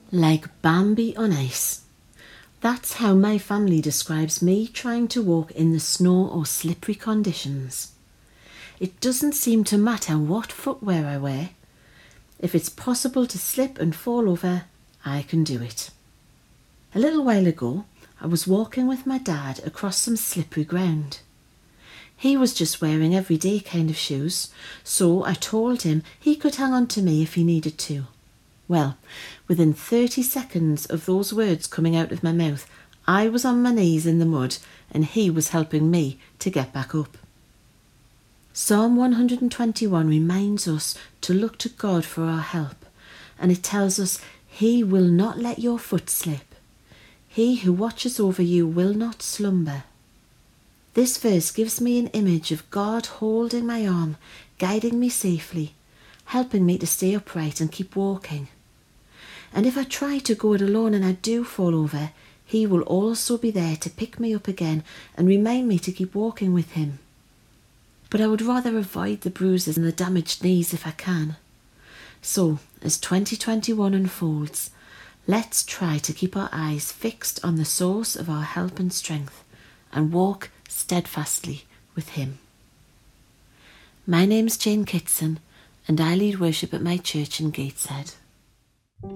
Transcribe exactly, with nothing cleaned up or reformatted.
Like Bambi on ice. That's how my family describes me trying to walk in the snow or slippery conditions. It doesn't seem to matter what footwear I wear. If it's possible to slip and fall over, I can do it. A little while ago, I was walking with my dad across some slippery ground. He was just wearing everyday kind of shoes, so I told him he could hang on to me if he needed to. Well, within thirty seconds of those words coming out of my mouth, I was on my knees in the mud and he was helping me to get back up. Psalm one hundred twenty-one reminds us to look to God for our help, and it tells us He will not let your foot slip. He who watches over you will not slumber. This verse gives me an image of God holding my arm, guiding me safely, helping me to stay upright and keep walking. And if I try to go it alone and I do fall over, He will also be there to pick me up again and remind me to keep walking with Him. But I would rather avoid the bruises and the damaged knees if I can. So, as twenty twenty-one unfolds, let's try to keep our eyes fixed on the source of our help and strength and walk steadfastly with Him. My name's Jane Kitson and I lead worship at my church in Gateshead.